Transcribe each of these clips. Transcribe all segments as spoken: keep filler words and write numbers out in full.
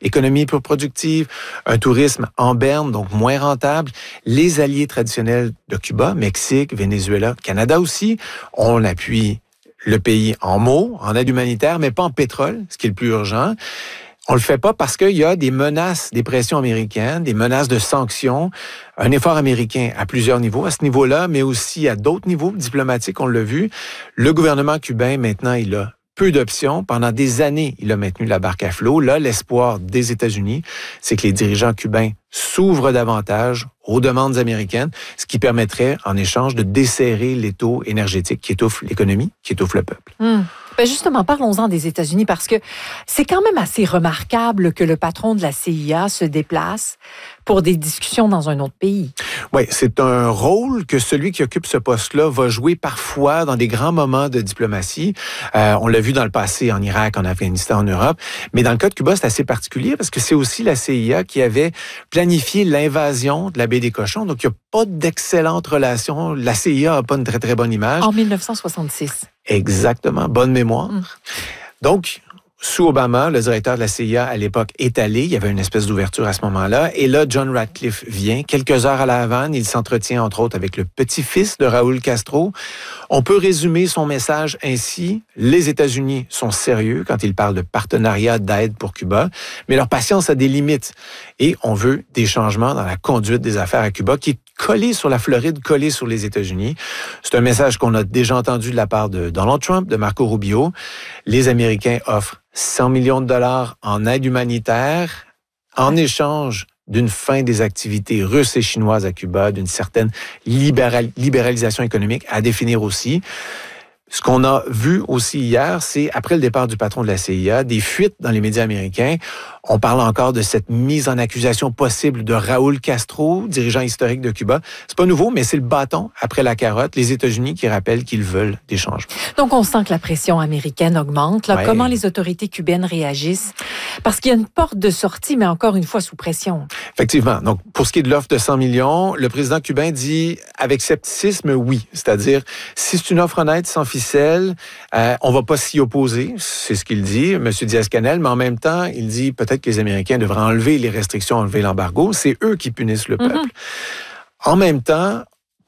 économie peu productive, un tourisme en berne, donc moins rentable. Les alliés traditionnels de Cuba, Mexique, Venezuela, Canada aussi, on appuie le pays en mots, en aide humanitaire, mais pas en pétrole, ce qui est le plus urgent. On le fait pas parce qu'il y a des menaces, des pressions américaines, des menaces de sanctions, un effort américain à plusieurs niveaux, à ce niveau-là, mais aussi à d'autres niveaux diplomatiques, on l'a vu. Le gouvernement cubain, maintenant, il a peu d'options. Pendant des années, il a maintenu la barque à flot. Là, l'espoir des États-Unis, c'est que les dirigeants cubains s'ouvrent davantage aux demandes américaines, ce qui permettrait, en échange, de desserrer l'étau énergétique qui étouffe l'économie, qui étouffe le peuple. Mmh. Ben justement, parlons-en des États-Unis parce que c'est quand même assez remarquable que le patron de la C I A se déplace pour des discussions dans un autre pays. Oui, c'est un rôle que celui qui occupe ce poste-là va jouer parfois dans des grands moments de diplomatie. Euh, on l'a vu dans le passé en Irak, en Afghanistan, en Europe. Mais dans le cas de Cuba, c'est assez particulier parce que c'est aussi la C I A qui avait planifié l'invasion de la baie des Cochons. Donc, il n'y a pas d'excellente relation. La C I A n'a pas une très, très bonne image. En dix-neuf cent soixante-six. Exactement. Bonne mémoire. Mmh. Donc, sous Obama, le directeur de la C I A à l'époque est allé. Il y avait une espèce d'ouverture à ce moment-là. Et là, John Ratcliffe vient. Quelques heures à La Havane, il s'entretient entre autres avec le petit-fils de Raúl Castro. On peut résumer son message ainsi. Les États-Unis sont sérieux quand ils parlent de partenariat d'aide pour Cuba, mais leur patience a des limites. Et on veut des changements dans la conduite des affaires à Cuba qui est collé sur la Floride, collé sur les États-Unis. C'est un message qu'on a déjà entendu de la part de Donald Trump, de Marco Rubio. Les Américains offrent cent millions de dollars en aide humanitaire en échange d'une fin des activités russes et chinoises à Cuba, d'une certaine libéral- libéralisation économique à définir aussi. Ce qu'on a vu aussi hier, c'est, après le départ du patron de la C I A, des fuites dans les médias américains. On parle encore de cette mise en accusation possible de Raúl Castro, dirigeant historique de Cuba. C'est pas nouveau, mais c'est le bâton après la carotte. Les États-Unis qui rappellent qu'ils veulent des changements. Donc, on sent que la pression américaine augmente. Là, ouais. Comment les autorités cubaines réagissent? Parce qu'il y a une porte de sortie, mais encore une fois sous pression. Effectivement. Donc, pour ce qui est de l'offre de cent millions, le président cubain dit avec scepticisme oui. C'est-à-dire, si c'est une offre honnête, sans ficelle, euh, on va pas s'y opposer. C'est ce qu'il dit, M. Diaz-Canel. Mais en même temps, il dit peut-être que les Américains devraient enlever les restrictions, enlever l'embargo. C'est eux qui punissent le peuple. Mm-hmm. En même temps,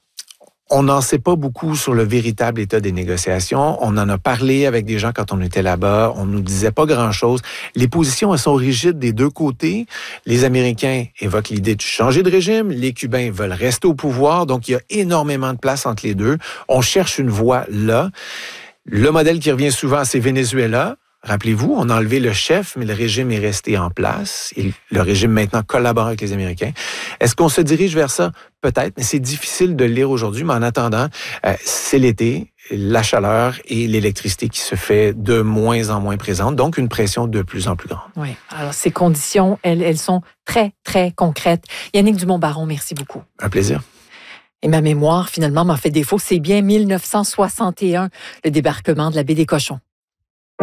on n'en sait pas beaucoup sur le véritable état des négociations. On en a parlé avec des gens quand on était là-bas. On nous disait pas grand-chose. Les positions, elles sont rigides des deux côtés. Les Américains évoquent l'idée de changer de régime. Les Cubains veulent rester au pouvoir. Donc, il y a énormément de place entre les deux. On cherche une voie là. Le modèle qui revient souvent, c'est Venezuela. Rappelez-vous, on a enlevé le chef, mais le régime est resté en place. Et le régime maintenant collabore avec les Américains. Est-ce qu'on se dirige vers ça? Peut-être, mais c'est difficile de le lire aujourd'hui. Mais en attendant, euh, c'est l'été, la chaleur et l'électricité qui se fait de moins en moins présente. Donc, une pression de plus en plus grande. Oui, alors ces conditions, elles, elles sont très, très concrètes. Yannick Dumont-Baron, merci beaucoup. Un plaisir. Et ma mémoire, finalement, m'a fait défaut. C'est bien dix-neuf cent soixante et un, le débarquement de la baie des Cochons.